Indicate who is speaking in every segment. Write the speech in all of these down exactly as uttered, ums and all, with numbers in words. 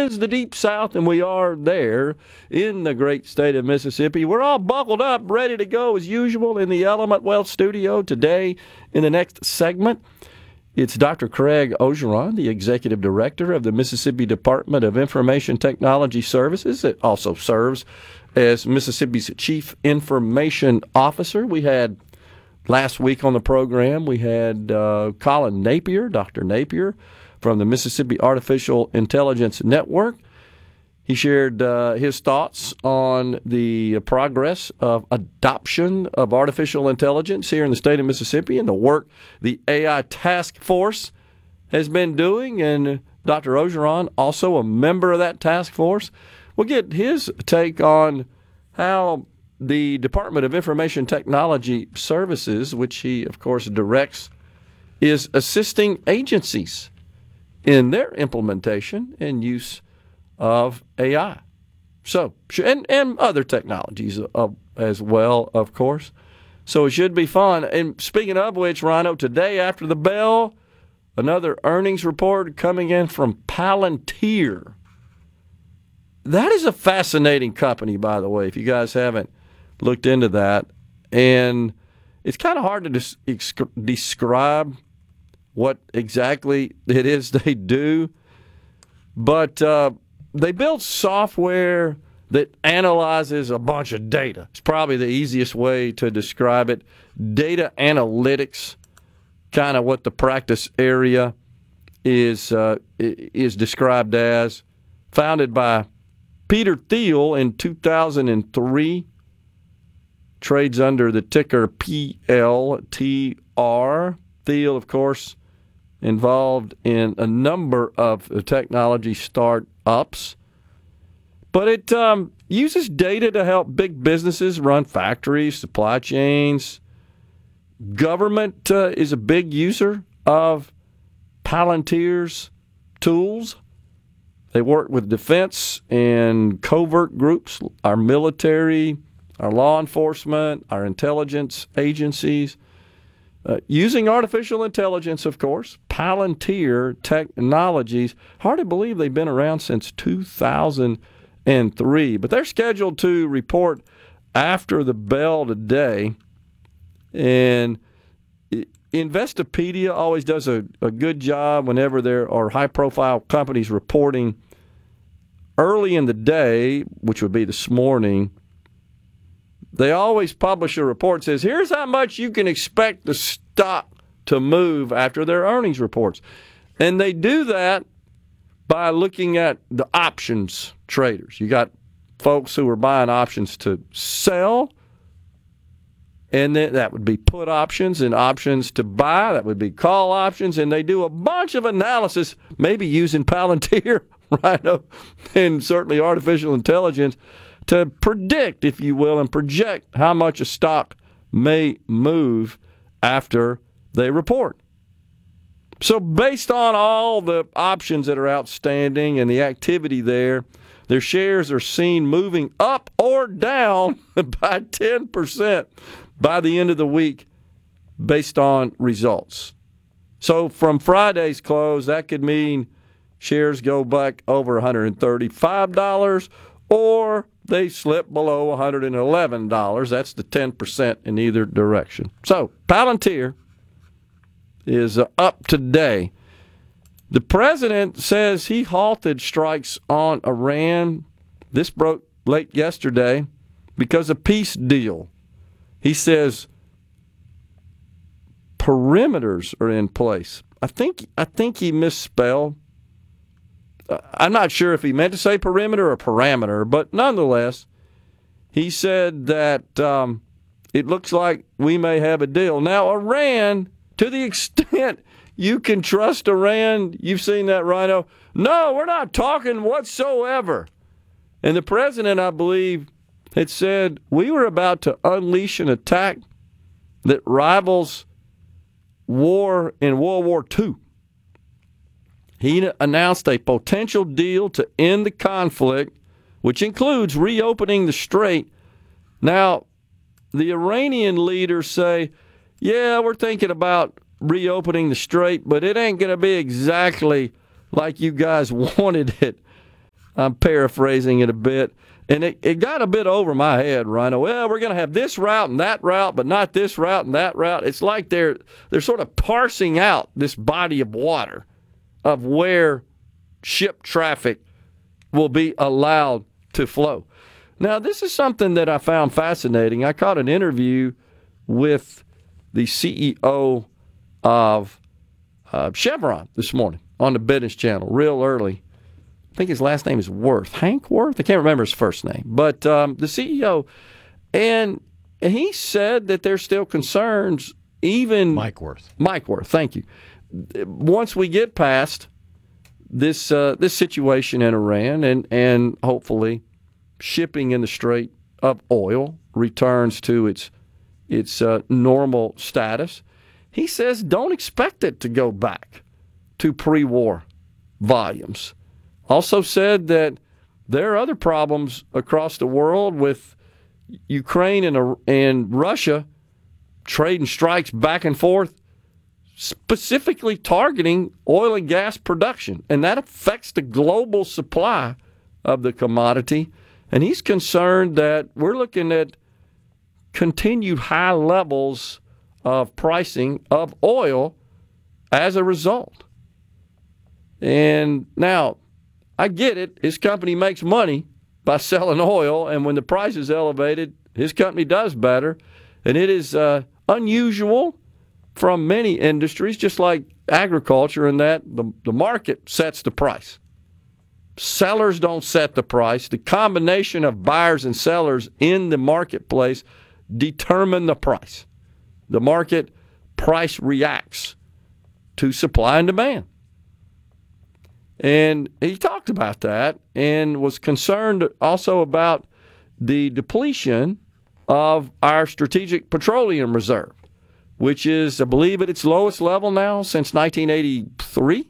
Speaker 1: is the Deep South, and we are there in the great state of Mississippi. We're all buckled up, ready to go as usual in the Element Wealth studio today. In the next segment, it's Doctor Craig Orgeron, the Executive Director of the Mississippi Department of Information Technology Services. It also serves as Mississippi's Chief Information Officer. We had last week on the program, we had uh, Colin Napier, Doctor Napier, from the Mississippi Artificial Intelligence Network. He shared uh, his thoughts on the progress of adoption of artificial intelligence here in the state of Mississippi and the work the A I Task Force has been doing. And Doctor Orgeron, also a member of that task force, we'll get his take on how the Department of Information Technology Services, which he, of course, directs, is assisting agencies in their implementation and use of A I. So, and, and other technologies uh, as well, of course. So it should be fun. And speaking of which, Rhino, today after the bell, another earnings report coming in from Palantir. That is a fascinating company, by the way, if you guys haven't looked into that. And it's kind of hard to des- describe what exactly it is they do. But uh, they build software that analyzes a bunch of data. It's probably the easiest way to describe it. Data analytics, kind of what the practice area is uh, is described as. Founded by Peter Thiel in two thousand three, trades under the ticker P L T R. Thiel, of course, involved in a number of technology startups. But it um, uses data to help big businesses run factories, supply chains. Government uh, is a big user of Palantir's tools. They work with defense and covert groups, our military, our law enforcement, our intelligence agencies. Uh, using artificial intelligence, of course, Palantir Technologies. Hard to believe they've been around since two thousand three, but they're scheduled to report after the bell today. And Investopedia always does a, a good job whenever there are high-profile companies reporting early in the day, which would be this morning. They always publish a report that says, here's how much you can expect the stock to move after their earnings reports. And they do that by looking at the options traders. You got folks who are buying options to sell, and then that would be put options, and options to buy, that would be call options, and they do a bunch of analysis, maybe using Palantir, right, and certainly artificial intelligence, to predict, if you will, and project how much a stock may move after they report. So based on all the options that are outstanding and the activity there, their shares are seen moving up or down by ten percent by the end of the week based on results. So from Friday's close, that could mean shares go back over one hundred thirty-five dollars or they slip below one hundred eleven dollars. That's the ten percent in either direction. So Palantir is uh, up today. The president says he halted strikes on Iran. This broke late yesterday because of peace deal. He says perimeters are in place. I think I think he misspelled. I'm not sure if he meant to say perimeter or parameter, but nonetheless, he said that um, it looks like we may have a deal. Now, Iran, to the extent you can trust Iran, you've seen that, Rhino? No, we're not talking whatsoever. And the president, I believe, had said we were about to unleash an attack that rivals war in World War Two. He announced a potential deal to end the conflict, which includes reopening the strait. Now, the Iranian leaders say, yeah, we're thinking about reopening the strait, but it ain't going to be exactly like you guys wanted it. I'm paraphrasing it a bit. And it, it got a bit over my head, Rhino. Well, we're going to have this route and that route, but not this route and that route. It's like they're they're sort of parsing out this body of water of where ship traffic will be allowed to flow. Now, this is something that I found fascinating. I caught an interview with the C E O of uh, Chevron this morning on the Business Channel, real early. I think his last name is Worth. Hank Worth? I can't remember his first name. But um, the C E O, and he said that there's still concerns, even...
Speaker 2: Mike Worth.
Speaker 1: Mike Worth, thank you. Once we get past this uh, this situation in Iran and, and hopefully shipping in the Strait of oil returns to its, its uh, normal status, he says don't expect it to go back to pre-war volumes. Also said that there are other problems across the world with Ukraine and, and Russia trading strikes back and forth, specifically targeting oil and gas production. And that affects the global supply of the commodity. And he's concerned that we're looking at continued high levels of pricing of oil as a result. And now, I get it. His company makes money by selling oil, and when the price is elevated, his company does better. And it is uh, unusual from many industries, just like agriculture, in that the, the market sets the price. Sellers don't set the price. The combination of buyers and sellers in the marketplace determine the price. The market price reacts to supply and demand. And he talked about that and was concerned also about the depletion of our strategic petroleum reserve, which is, I believe, at its lowest level now since nineteen eighty-three.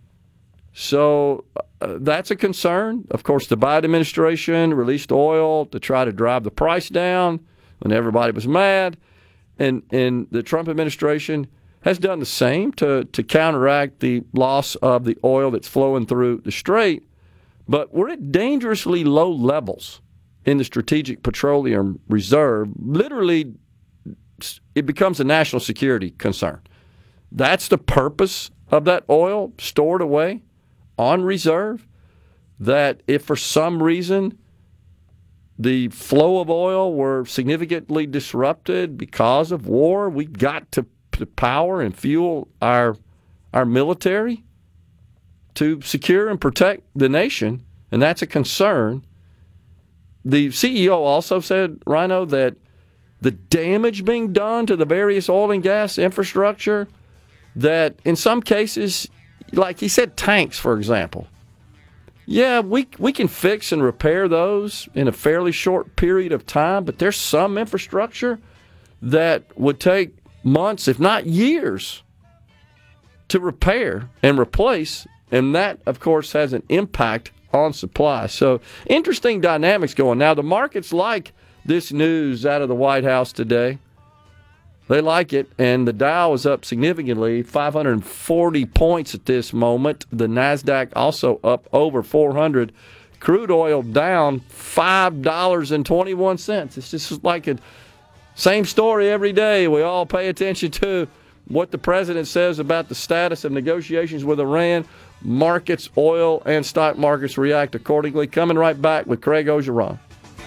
Speaker 1: So uh, that's a concern. Of course, the Biden administration released oil to try to drive the price down when everybody was mad. And, and the Trump administration has done the same to, to counteract the loss of the oil that's flowing through the Strait. But we're at dangerously low levels in the Strategic Petroleum Reserve. Literally, it becomes a national security concern. That's the purpose of that oil stored away on reserve, that if for some reason the flow of oil were significantly disrupted because of war, we got to to power and fuel our our military to secure and protect the nation, and that's a concern. The C E O also said, Rhino, that the damage being done to the various oil and gas infrastructure, that in some cases, like he said, tanks, for example, yeah, we we can fix and repair those in a fairly short period of time, but there's some infrastructure that would take months, if not years, to repair and replace, and that, of course, has an impact on supply. So interesting dynamics going. Now, the markets like this news out of the White House today. They like it, and the Dow is up significantly, five hundred forty points at this moment. The NASDAQ also up over four hundred. Crude oil down five dollars and twenty-one cents. It's just like a same story every day. We all pay attention to what the president says about the status of negotiations with Iran. Markets, oil, and stock markets react accordingly. Coming right back with Craig Orgeron.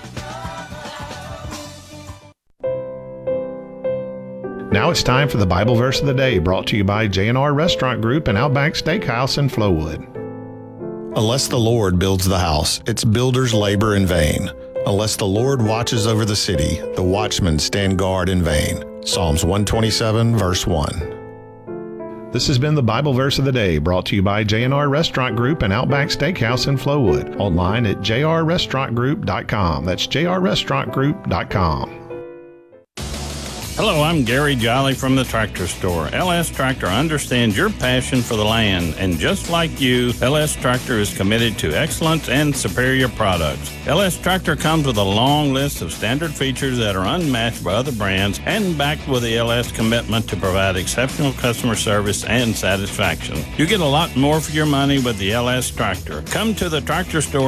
Speaker 3: Now it's time for the Bible verse of the day, brought to you by J and R Restaurant Group and Outback Steakhouse in Flowood.
Speaker 4: Unless the Lord builds the house, its builders labor in vain. Unless the Lord watches over the city, the watchmen stand guard in vain. Psalms one twenty-seven, verse one.
Speaker 3: This has been the Bible verse of the day, brought to you by J and R Restaurant Group and Outback Steakhouse in Flowood. Online at j r restaurant group dot com. That's j r restaurant group dot com.
Speaker 5: Hello, I'm Gary Jolly from the Tractor Store. L S Tractor understands your passion for the land, and just like you, L S Tractor is committed to excellence and superior products. L S Tractor comes with a long list of standard features that are unmatched by other brands and backed with the L S commitment to provide exceptional customer service and satisfaction. You get a lot more for your money with the L S Tractor. Come to the Tractor Store